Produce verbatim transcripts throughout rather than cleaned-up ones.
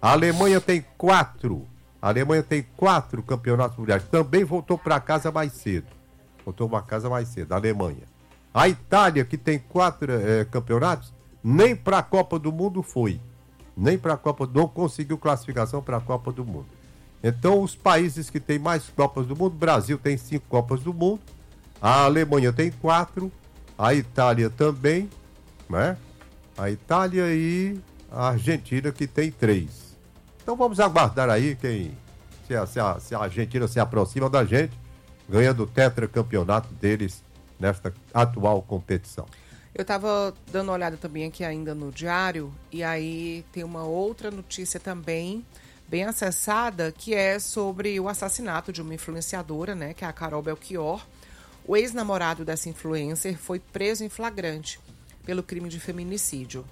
A Alemanha tem quatro. A Alemanha tem quatro campeonatos mundiais. Também voltou para casa mais cedo. Voltou para casa mais cedo, a Alemanha. A Itália, que tem quatro é, campeonatos, nem para a Copa do Mundo foi. Nem para a Copa, não conseguiu classificação para a Copa do Mundo. Então, os países que têm mais Copas do Mundo, Brasil tem cinco Copas do Mundo, a Alemanha tem quatro, a Itália também, né? A Itália e a Argentina, que tem três. Então, vamos aguardar aí quem, se a, se a, se a Argentina se aproxima da gente, ganhando o tetracampeonato deles nesta atual competição. Eu estava dando uma olhada também aqui ainda no diário, e aí tem uma outra notícia também, bem acessada, que é sobre o assassinato de uma influenciadora, né, que é a Carol Belchior. O ex-namorado dessa influencer foi preso em flagrante pelo crime de feminicídio.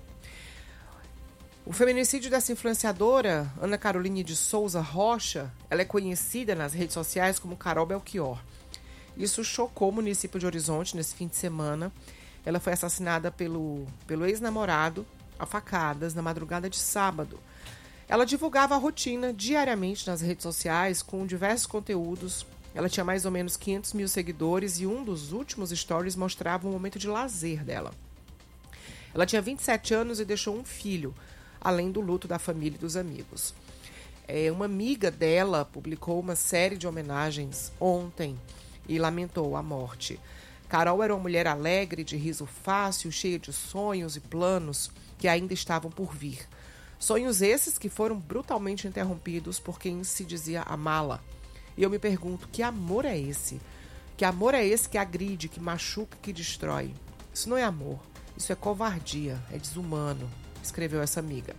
O feminicídio dessa influenciadora, Ana Caroline de Souza Rocha, ela é conhecida nas redes sociais como Carol Belchior. Isso chocou o município de Horizonte nesse fim de semana. Ela foi assassinada pelo, pelo ex-namorado a facadas na madrugada de sábado. Ela divulgava a rotina diariamente nas redes sociais com diversos conteúdos. Ela tinha mais ou menos quinhentos mil seguidores e um dos últimos stories mostrava um momento de lazer dela. Ela tinha vinte e sete anos e deixou um filho, além do luto da família e dos amigos. É, uma amiga dela publicou uma série de homenagens ontem e lamentou a morte. Carol era uma mulher alegre, de riso fácil, cheia de sonhos e planos que ainda estavam por vir. Sonhos esses que foram brutalmente interrompidos por quem se dizia amá-la. E eu me pergunto, que amor é esse? Que amor é esse que agride, que machuca, que destrói? Isso não é amor, isso é covardia, é desumano, escreveu essa amiga.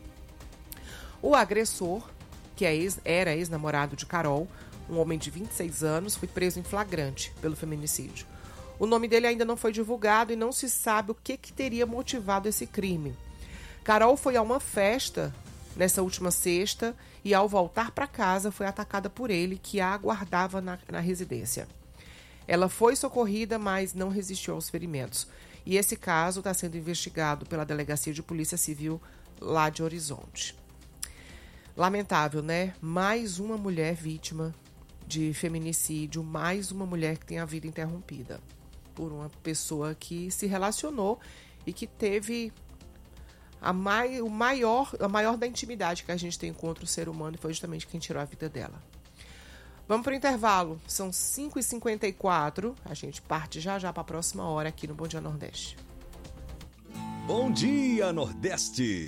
O agressor, que é ex, era ex-namorado de Carol, um homem de vinte e seis anos, foi preso em flagrante pelo feminicídio. O nome dele ainda não foi divulgado e não se sabe o que, que teria motivado esse crime. Carol foi a uma festa nessa última sexta e, ao voltar para casa, foi atacada por ele, que a aguardava na, na residência. Ela foi socorrida, mas não resistiu aos ferimentos. E esse caso está sendo investigado pela Delegacia de Polícia Civil lá de Horizonte. Lamentável, né? Mais uma mulher vítima de feminicídio, mais uma mulher que tem a vida interrompida por uma pessoa que se relacionou e que teve a, mai, o maior, a maior da intimidade que a gente tem contra o ser humano, e foi justamente quem tirou a vida dela. Vamos para o intervalo, são cinco e cinquenta e quatro, a gente parte já já para a próxima hora aqui no Bom Dia Nordeste. Bom Dia Nordeste!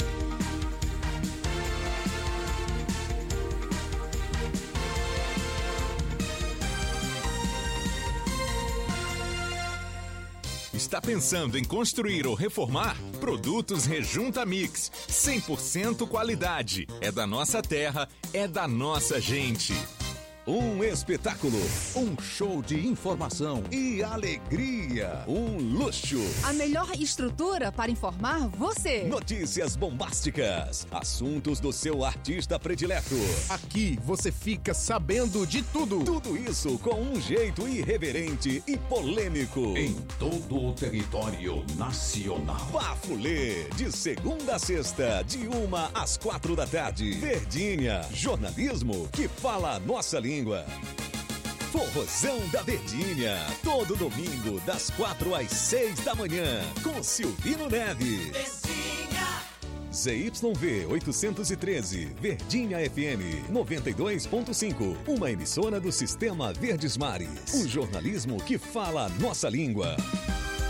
Está pensando em construir ou reformar? Produtos Rejunta Mix, cem por cento qualidade. É da nossa terra, é da nossa gente. Um espetáculo, um show de informação e alegria, um luxo. A melhor estrutura para informar você. Notícias bombásticas, assuntos do seu artista predileto. Aqui você fica sabendo de tudo. Tudo isso com um jeito irreverente e polêmico. Em todo o território nacional. Bafulê, de segunda a sexta, de uma às quatro da tarde. Verdinha, jornalismo que fala a nossa língua. Forrozão da Verdinha, todo domingo das quatro às seis da manhã, com Silvino Neves. Verdinha. Z Y V oitocentos e treze, Verdinha F M noventa e dois ponto cinco, uma emissora do Sistema Verdes Mares. Um jornalismo que fala a nossa língua.